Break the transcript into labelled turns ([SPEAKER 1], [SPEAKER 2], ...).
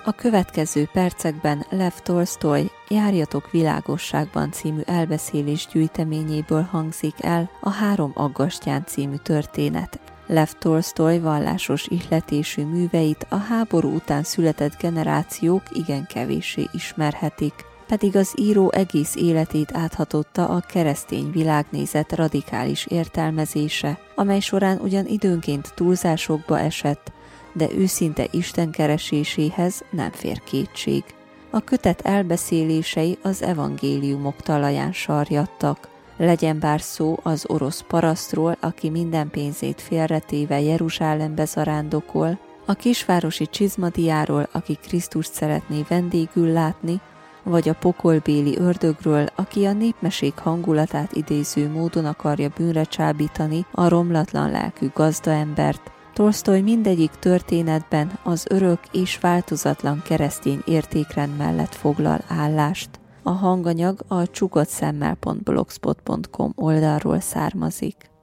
[SPEAKER 1] A következő percekben Lev Tolsztoj Járjatok világosságban című elbeszélés gyűjteményéből hangzik el a 3 aggastyán című történet. Lev Tolsztoj vallásos ihletésű műveit a háború után született generációk igen kevéssé ismerhetik, pedig az író egész életét áthatotta a keresztény világnézet radikális értelmezése, amely során ugyan időnként túlzásokba esett, de őszinte istenkereséséhez nem fér kétség. A kötet elbeszélései az evangéliumok talaján sarjadtak. Legyen bár szó az orosz parasztról, aki minden pénzét félretéve Jeruzsálembe zarándokol, a kisvárosi csizmadiáról, aki Krisztust szeretné vendégül látni, vagy a pokolbéli ördögről, aki a népmesék hangulatát idéző módon akarja bűnre csábítani a romlatlan lelkű gazdaembert. Tolsztoj mindegyik történetben az örök és változatlan keresztény értékrend mellett foglal állást. A hanganyag a csugodtszemmel.blogspot.com oldalról származik.